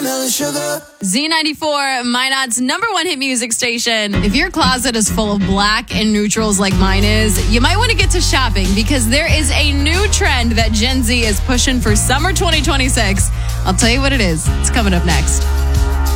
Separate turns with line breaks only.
watermelon sugar.
Z94, Minot's #1 hit music station. If your closet is full of black and neutrals like mine is, you might want to get to shopping because there is a new trend that Gen Z is pushing for summer 2026. I'll tell you what it is. It's coming up next.